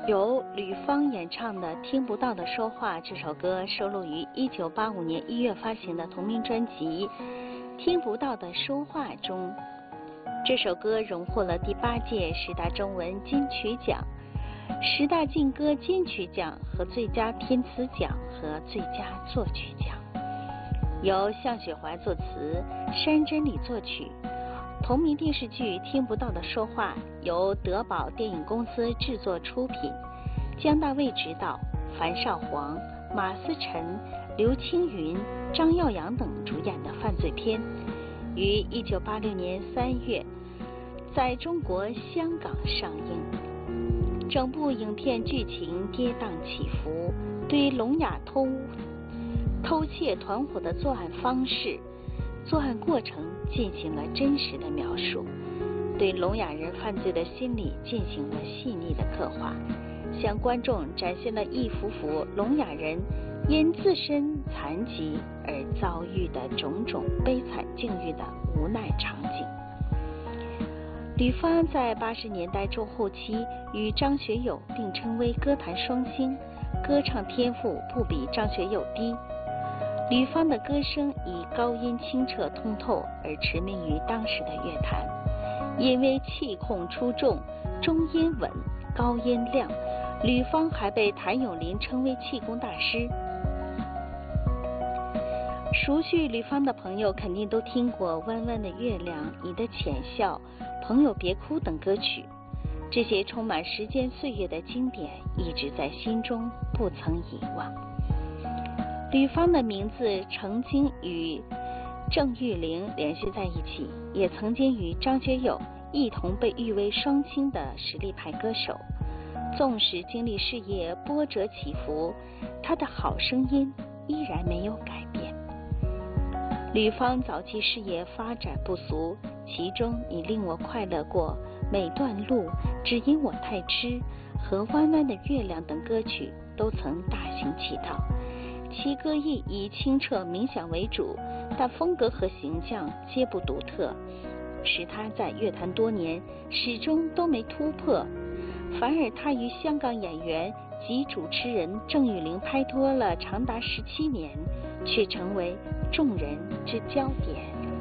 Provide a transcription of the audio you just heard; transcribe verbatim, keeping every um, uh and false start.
由吕方演唱的《听不到的说话》这首歌收录于一九八五年一月发行的同名专辑《听不到的说话》中。这首歌荣获了第八届十大中文金曲奖、十大劲歌金曲奖和最佳填词奖和最佳作曲奖。由向雪怀作词，山真理作曲。同名电视剧《听不到的说话》由德宝电影公司制作出品，姜大卫执导，樊少皇、马思纯、刘青云、张耀扬等主演的犯罪片，于一九八六年三月在中国香港上映。整部影片剧情跌宕起伏，对聋哑偷偷窃团伙的作案方式、作案过程进行了真实的描述，对聋哑人犯罪的心理进行了细腻的刻画，向观众展现了一幅幅聋哑人因自身残疾而遭遇的种种悲惨境遇的无奈场景。吕方在八十年代中后期与张学友并称为歌坛双星，歌唱天赋不比张学友低。吕方的歌声以高音清澈通透而驰名于当时的乐坛，因为气控出众、中音稳、高音亮，吕方还被谭咏麟称为气功大师。熟悉吕方的朋友肯定都听过《弯弯的月亮》、《你的浅笑》、《朋友别哭》等歌曲，这些充满时间岁月的经典一直在心中不曾遗忘。吕方的名字曾经与郑裕玲联系在一起，也曾经与张学友一同被誉为双星的实力派歌手。纵使经历事业波折起伏，他的好声音依然没有改变。吕方早期事业发展不俗，其中以令我快乐过、每段路、只因我太痴和弯弯的月亮等歌曲都曾大行其道。其歌艺以清澈冥想为主，但风格和形象皆不独特，使他在乐坛多年始终都没突破，反而他与香港演员及主持人郑裕玲拍拖了长达十七年，却成为众人之焦点。